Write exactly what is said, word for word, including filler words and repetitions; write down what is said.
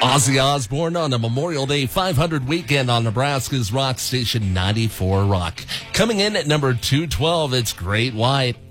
Ozzy Osbourne on a Memorial Day five hundred weekend on Nebraska's rock station ninety-four Rock. Coming in at number two twelve, it's Great White.